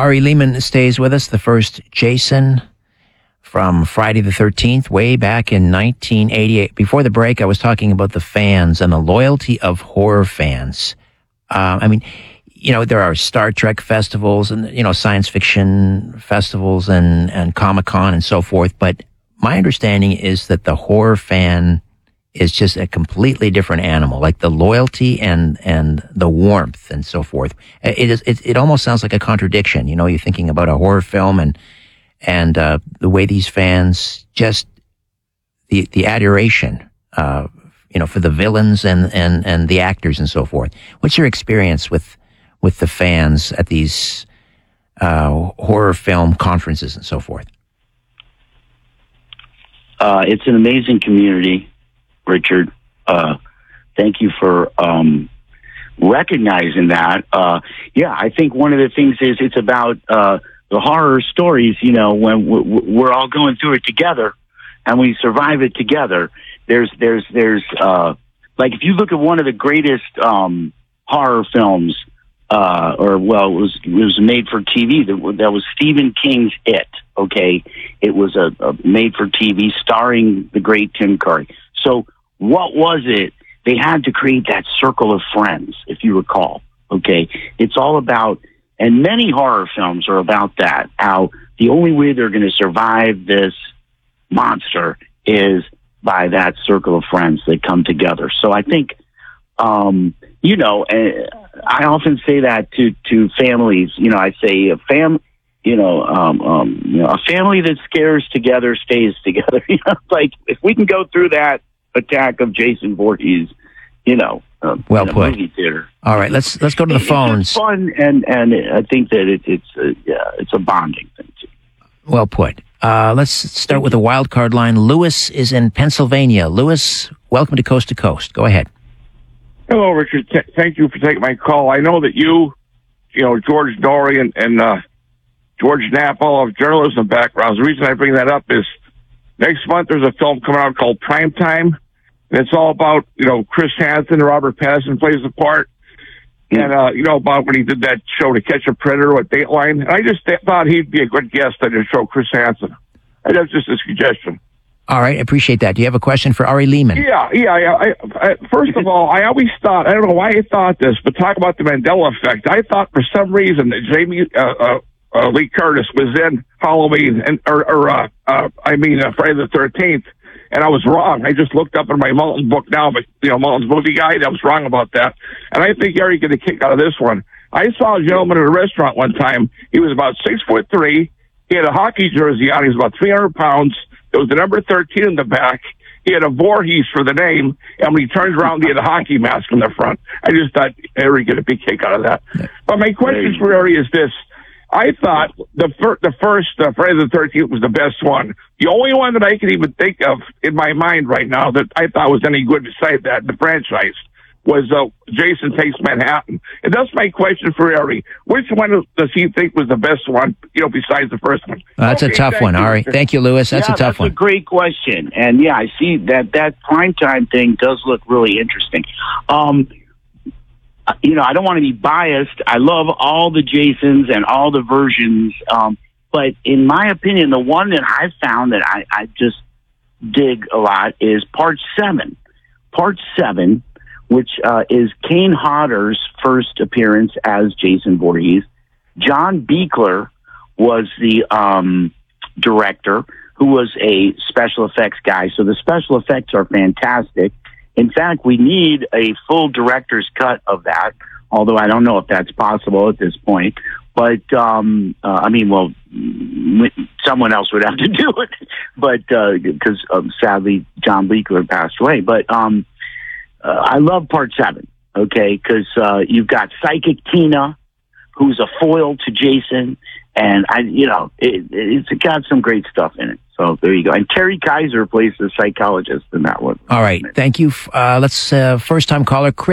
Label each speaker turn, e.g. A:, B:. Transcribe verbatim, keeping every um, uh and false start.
A: Ari Lehman stays with us, the first Jason from Friday the thirteenth, way back in nineteen eighty-eight. Before the break, I was talking about the fans and the loyalty of horror fans. Uh, I mean, you know, there are Star Trek festivals and, you know, science fiction festivals and, and Comic-Con and so forth. But my understanding is that the horror fan is just a completely different animal, like the loyalty and, and the warmth and so forth. It is, it, it almost sounds like a contradiction. You know, you're thinking about a horror film and, and, uh, the way these fans just, the, the adoration, uh, you know, for the villains and, and, and the actors and so forth. What's your experience with, with the fans at these, uh, horror film conferences and so forth?
B: Uh, it's an amazing community, Richard. Uh, thank you for um, recognizing that. Uh, yeah, I think one of the things is it's about uh, the horror stories, you know, when we're all going through it together and we survive it together. There's, there's, there's, uh, like, if you look at one of the greatest um, horror films, uh, or, well, it was, it was made for T V, that, that was Stephen King's It. Okay, it was a, a made-for-T V starring the great Tim Curry. So what was it? They had to create that circle of friends, if you recall. Okay, it's all about, and many horror films are about that, how the only way they're going to survive this monster is by that circle of friends that come together. So I think, um, you know, I often say that to, to families. You know, I say a family, You know, um, um, you know, a family that scares together stays together. You know, like if we can go through that attack of Jason Voorhees, you know, uh,
A: well
B: in a
A: put.
B: movie theater.
A: All right, let's let's go to the
B: it's
A: phones.
B: It's fun, and and I think that it, it's a, yeah, it's a bonding thing too.
A: Well put. Uh, let's start with a wild card line. Lewis is in Pennsylvania. Lewis, welcome to Coast to Coast. Go ahead.
C: Hello, Richard. Th- thank you for taking my call. I know that you, you know, George Norrie and, and uh, George Knapp all have journalism backgrounds. The reason I bring that up is next month there's a film coming out called Primetime, and it's all about, you know, Chris Hansen, Robert Pattinson plays the part, and, uh, you know, about when he did that show To Catch a Predator with Dateline. And I just th- thought he'd be a good guest on your show, Chris Hansen. And that's just a suggestion.
A: All right, appreciate that. Do you have a question for Ari Lehman?
C: Yeah, yeah, yeah. I, I, first of all, I always thought, I don't know why I thought this, but talk about the Mandela effect. I thought for some reason that Jamie, uh, uh, Uh, Lee Curtis was in Halloween, and or, or uh, uh, I mean uh, Friday the thirteenth, and I was wrong. I just looked up in my Mullen book now, but you know Mullen's movie guide. I was wrong about that, and I think Gary get a kick out of this one. I saw a gentleman at a restaurant one time. He was about six foot three. He had a hockey jersey on. He was about three hundred pounds. There was the number thirteen in the back. He had a Voorhees for the name, and when he turns around, he had a hockey mask in the front. I just thought Gary get a big kick out of that. But my question for Gary is this. I thought the, fir- the first uh, Friday the thirteenth was the best one. The only one that I can even think of in my mind right now that I thought was any good besides that, the franchise, was uh, Jason Takes Manhattan. And that's my question for Ari. Which one does he think was the best one, you know, besides the first one?
A: Uh, that's
C: okay,
A: a tough one,
C: you.
A: Ari. Thank you, Lewis. That's
B: yeah,
A: a tough
B: that's
A: one.
B: That's a great question. And, yeah, I see that that primetime thing does look really interesting. Um You know, I don't want to be biased. I love all the Jasons and all the versions. Um, but in my opinion, the one that I found that I, I just dig a lot is part seven. Part seven, which uh, is Kane Hodder's first appearance as Jason Voorhees. John Buechler was the um, director, who was a special effects guy. So the special effects are fantastic. In fact, we need a full director's cut of that, although I don't know if that's possible at this point. But, um, uh, I mean, well, someone else would have to do it, but because uh, um, sadly John Buechler passed away. But um, uh, I love part seven, okay, because uh, you've got Psychic Tina, who's a foil to Jason, and, I, you know, it, it's got some great stuff in it. So there you go. And Terry Kaiser plays the psychologist in that one.
A: All right. Thank you. Uh, let's, uh, first time caller, Chris.